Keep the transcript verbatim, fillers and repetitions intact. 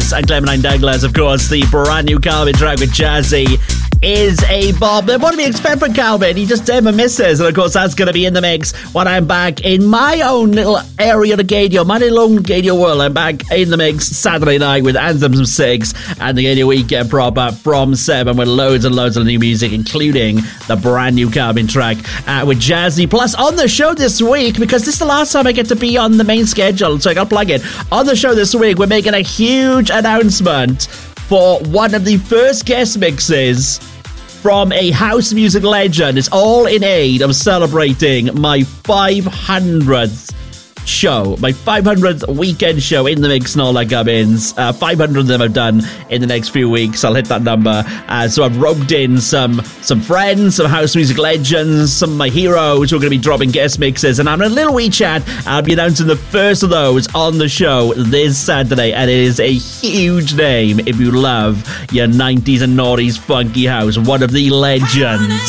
Douglas and Clementine Douglas, of course. The brand new Calvin track with Jazzy is a bob. What do we expect from Calvin? He just never misses. And of course, that's going to be in the mix when I'm back in my own little area of Gadio, my little own Gadio world. I'm back in the mix Saturday night with Anthems from six and the Gadio Weekend proper from seven with loads and loads of new music, including the brand new Calvin track uh, with Jazzy. Plus, on the show this week, because this is the last time I get to be on the main schedule, so I got to plug it. On the show this week, we're making a huge announcement for one of the first guest mixes from a house music legend. It's all in aid of celebrating my five hundredth show, my five hundredth weekend show in the mix and all that gubbins. Uh, five hundred of them I've done in the next few weeks. I'll hit that number. Uh, so I've roped in some some friends, some house music legends, some of my heroes who are going to be dropping guest mixes, and I'm in a little wee chat. I'll be announcing the first of those on the show this Saturday, and it is a huge name if you love your nineties and noughties funky house. One of the legends